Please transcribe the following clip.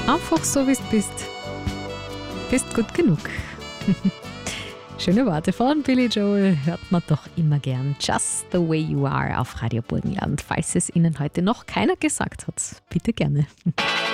Einfach so, wie du bist. Bist gut genug. Schöne Worte von Billy Joel hört man doch immer gern. Just the way you are auf Radio Burgenland. Falls es Ihnen heute noch keiner gesagt hat, bitte gerne.